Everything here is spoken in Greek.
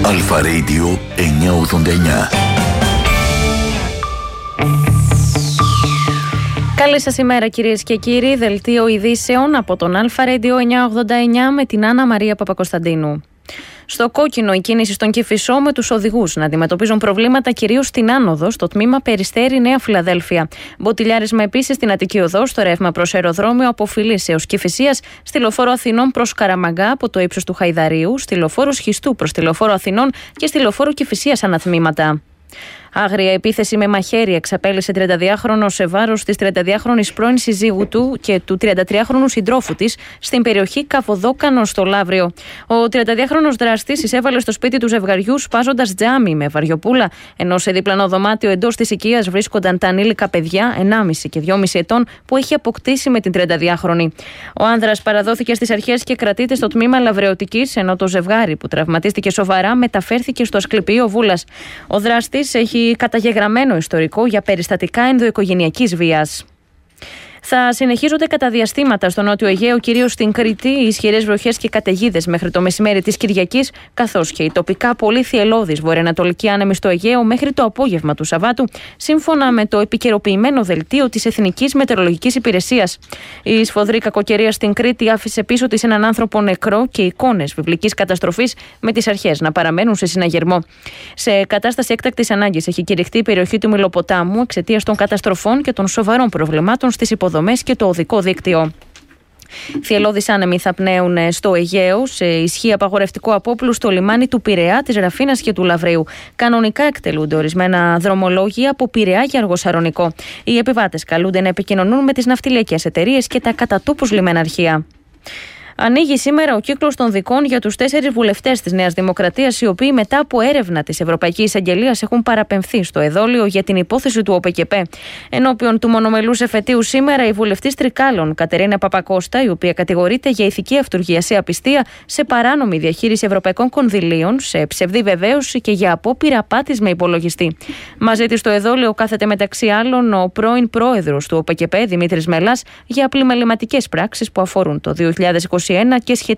Αλφα Radio 989. Καλή σας ημέρα κυρίες και κύριοι, δελτίο ειδήσεων από τον Αλφα Radio 989 με την Άννα Μαρία Παπακοσταντίνου. Στο κόκκινο η κίνηση στον Κηφισό με τους οδηγούς να αντιμετωπίζουν προβλήματα κυρίως στην άνοδο στο τμήμα Περιστέρη Νέα Φιλαδέλφια. Μποτιλιάρισμα επίσης στην Αττική Οδό, στο ρεύμα προς αεροδρόμιο από Φιλής έως Κηφισίας, στη λεωφόρο Αθηνών προς Καραμαγκά από το ύψος του Χαϊδαρίου, στη λεωφόρο Σχιστού προς τη λεωφόρο Αθηνών και στη λεωφόρο Κηφισίας ανατμήματα. Άγρια επίθεση με μαχαίρι εξαπέλυσε 32χρονο σε βάρος της 32χρονης πρώην συζύγου του και του 33χρονου συντρόφου της στην περιοχή Καβοδόκανο στο Λαύριο. Ο 32χρονος δράστης εισέβαλε στο σπίτι του ζευγαριού σπάζοντας τζάμι με βαριοπούλα, ενώ σε διπλανό δωμάτιο εντός της οικίας βρίσκονταν τα ανήλικα παιδιά 1,5 και 2,5 ετών που έχει αποκτήσει με την 32χρονη. Ο άνδρας παραδόθηκε στις αρχές και κρατείται στο τμήμα Λαβρεωτικής, ενώ το ζευγάρι που τραυματίστηκε σοβαρά μεταφέρθηκε στο Ασκληπείο Βούλας. Ο δράστης έχει καταγεγραμμένο ιστορικό για περιστατικά ενδοοικογενειακής βίας. Θα συνεχίζονται κατά διαστήματα στο Νότιο Αιγαίο, κυρίως στην Κρήτη, οι ισχυρές βροχές και καταιγίδες μέχρι το μεσημέρι της Κυριακής, καθώς και η τοπικά πολύ θυελλώδης βορειοανατολική άνεμη στο Αιγαίο μέχρι το απόγευμα του Σαββάτου, σύμφωνα με το επικαιροποιημένο δελτίο της Εθνικής Μετεωρολογικής Υπηρεσίας. Η σφοδρή κακοκαιρία στην Κρήτη άφησε πίσω της έναν άνθρωπο νεκρό και εικόνες βιβλικής καταστροφής, με τις αρχές να παραμένουν σε συναγερμό. Σε κατάσταση έκτακτης ανάγκης έχει κηρυχθεί η περιοχή του Μυλοποτάμου εξαιτίας των καταστροφών και των σοβαρών προβλημάτων στις υποδομές και το οδικό δίκτυο. Θυελλώδεις άνεμοι θα πνέουν στο Αιγαίο, σε ισχύ απαγορευτικό απόπλου στο λιμάνι του Πειραιά, της Ραφίνας και του Λαβρείου. Κανονικά εκτελούνται ορισμένα δρομολόγια από Πειραιά για Αργοσαρονικό. Οι επιβάτες καλούνται να επικοινωνούν με τις ναυτιλιακές εταιρείες και τα κατατόπους λιμεναρχεία. Ανοίγει σήμερα ο κύκλος των δικών για τους 4 βουλευτές της Νέας Δημοκρατίας, οι οποίοι μετά από έρευνα της Ευρωπαϊκής Εισαγγελίας έχουν παραπεμφθεί στο εδόλιο για την υπόθεση του ΟΠΕΚΕΠΕ. Ενώπιον του μονομελούς εφετείου σήμερα, η βουλευτής Τρικάλων Κατερίνα Παπακώστα, η οποία κατηγορείται για ηθική αυτουργία σε απιστία, σε παράνομη διαχείριση ευρωπαϊκών κονδυλίων, σε ψευδή βεβαίωση και για απόπειρα απάτης με υπολογιστή. Μαζί της στο εδόλιο κάθεται μεταξύ άλλων ο πρώην πρόεδρος του ΟΠΕΚΕΠΕ, Δημήτρης Μελάς, για πλημεληματικές πράξεις που αφορούν το 2021 και σχετικά